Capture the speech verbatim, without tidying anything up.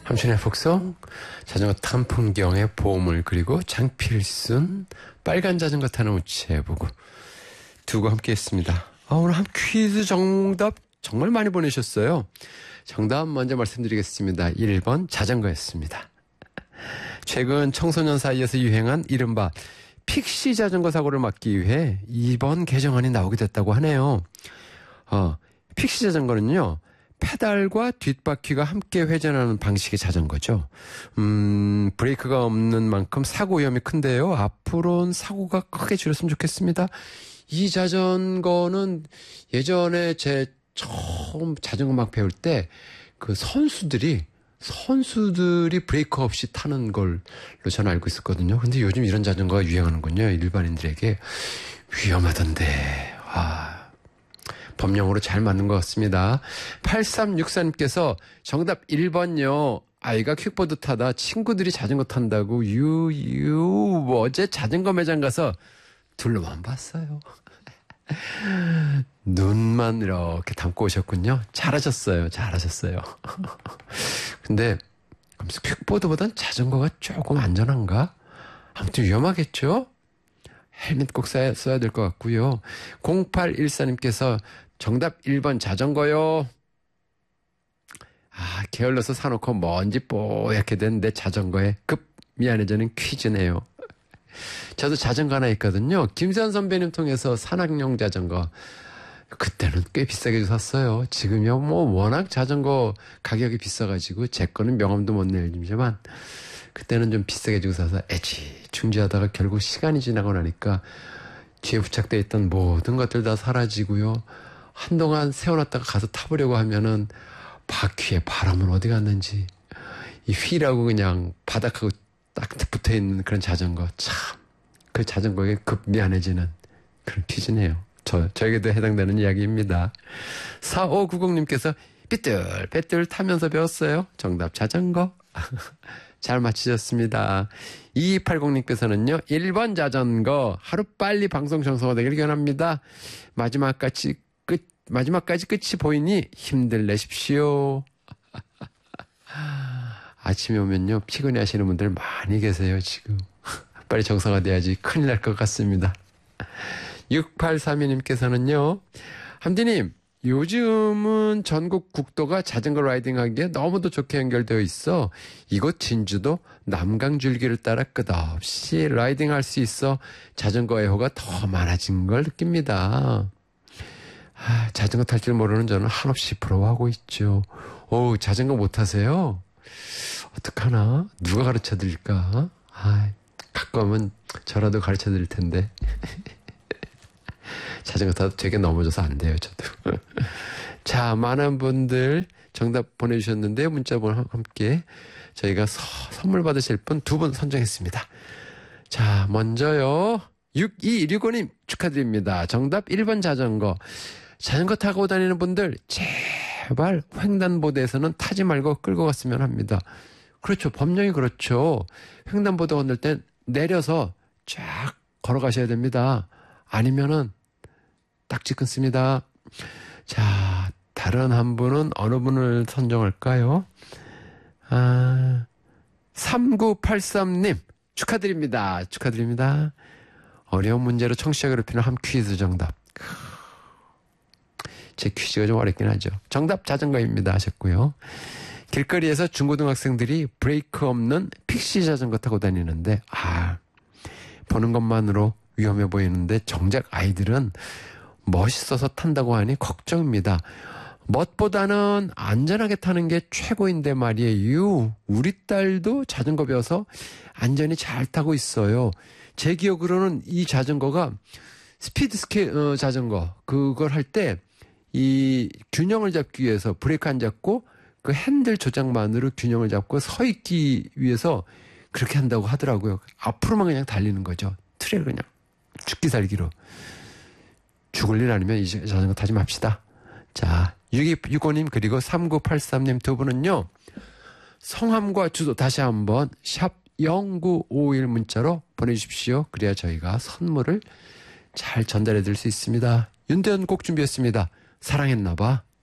함춘의 복성, 자전거 탄 풍경의 보물, 그리고 장필순, 빨간 자전거 타는 우체 보고 두고 함께 했습니다. 아, 오늘 한 퀴즈 정답 정말 많이 보내셨어요. 정답 먼저 말씀드리겠습니다. 일 번 자전거였습니다. 최근 청소년 사이에서 유행한 이른바 픽시 자전거 사고를 막기 위해 이번 개정안이 나오게 됐다고 하네요. 어, 픽시 자전거는요, 페달과 뒷바퀴가 함께 회전하는 방식의 자전거죠. 음, 브레이크가 없는 만큼 사고 위험이 큰데요. 앞으로는 사고가 크게 줄였으면 좋겠습니다. 이 자전거는 예전에 제 처음 자전거 막 배울 때 그 선수들이 선수들이 브레이크 없이 타는 걸로 저는 알고 있었거든요. 근데 요즘 이런 자전거가 유행하는군요. 일반인들에게. 위험하던데. 아, 법령으로 잘 맞는 것 같습니다. 팔삼육사님께서 정답 일 번요. 아이가 킥보드 타다 친구들이 자전거 탄다고 유유 어제 자전거 매장 가서 둘러만 봤어요. 눈만 이렇게 담고 오셨군요. 잘하셨어요. 잘하셨어요. 근데 킥보드보단 자전거가 조금 안전한가? 아무튼 위험하겠죠? 헬멧 꼭 써야, 써야 될 것 같고요. 공팔일사님께서 정답 일 번 자전거요. 아, 게을러서 사놓고 먼지 뽀얗게 된 내 자전거에 급 미안해지는 퀴즈네요. 저도 자전거 하나 있거든요. 김세현 선배님 통해서 산악용 자전거. 그때는 꽤 비싸게 샀어요. 지금이야 뭐 워낙 자전거 가격이 비싸가지고 제 거는 명함도 못 내지만 그때는 좀 비싸게 주고 사서 애지 중지하다가 결국 시간이 지나고 나니까 뒤에 부착되어 있던 모든 것들 다 사라지고요. 한동안 세워놨다가 가서 타보려고 하면은 바퀴에 바람은 어디 갔는지 이 휠하고 그냥 바닥하고 딱 붙어있는 그런 자전거. 참, 그 자전거에 급 미안해지는 그런 퀴즈네요. 저, 저에게도 해당되는 이야기입니다. 사오구공님께서 삐뚤빼뚤 타면서 배웠어요. 정답 자전거. 잘 맞히셨습니다. 이이팔공님께서는요. 일 번 자전거. 하루빨리 방송 정서가 되길 기원합니다. 마지막까지 끝, 마지막까지 끝이 보이니 힘들 내십시오. 아침에 오면요. 피곤해 하시는 분들 많이 계세요, 지금. 빨리 정서가 돼야지 큰일 날 것 같습니다. 육팔삼이님께서는요. 함디님, 요즘은 전국 국도가 자전거 라이딩 하기에 너무도 좋게 연결되어 있어 이곳 진주도 남강 줄기를 따라 끝없이 라이딩 할 수 있어 자전거 애호가 더 많아진 걸 느낍니다. 아, 자전거 탈 줄 모르는 저는 한없이 부러워하고 있죠. 오, 자전거 못 타세요? 어떡하나? 누가 가르쳐 드릴까? 아, 가끔은 저라도 가르쳐 드릴 텐데. 자전거 타도 되게 넘어져서 안 돼요, 저도. 자, 많은 분들 정답 보내주셨는데요. 문자번호 함께 저희가 서, 선물 받으실 분 두 분 선정했습니다. 자, 먼저요. 육이육오님 축하드립니다. 정답 일 번 자전거. 자전거 타고 다니는 분들 제발 횡단보도에서는 타지 말고 끌고 갔으면 합니다. 그렇죠. 법령이 그렇죠. 횡단보도 건널 땐 내려서 쫙 걸어가셔야 됩니다. 아니면은 딱지 끊습니다. 자, 다른 한 분은 어느 분을 선정할까요? 아, 삼구팔삼님 축하드립니다. 축하드립니다. 어려운 문제로 청취자 괴롭히는 한 퀴즈 정답. 제 퀴즈가 좀 어렵긴 하죠. 정답 자전거입니다 하셨고요. 길거리에서 중고등학생들이 브레이크 없는 픽시 자전거 타고 다니는데 아, 보는 것만으로 위험해 보이는데 정작 아이들은 멋있어서 탄다고 하니 걱정입니다. 멋보다는 안전하게 타는 게 최고인데 말이에요. 우리 딸도 자전거 배워서 안전히 잘 타고 있어요. 제 기억으로는 이 자전거가 스피드 스케 어, 자전거 그걸 할 때 이 균형을 잡기 위해서 브레이크 안 잡고 그 핸들 조작만으로 균형을 잡고 서 있기 위해서 그렇게 한다고 하더라고요. 앞으로만 그냥 달리는 거죠. 트랙을 그냥 죽기 살기로. 죽을 일 아니면 이 자전거 타지 맙시다. 자, 육이육오님 그리고 삼구팔삼님 두 분은요. 성함과 주소 다시 한번 샵 영구오일 문자로 보내주십시오. 그래야 저희가 선물을 잘 전달해 드릴 수 있습니다. 윤대현 곡 준비했습니다. 사랑했나봐.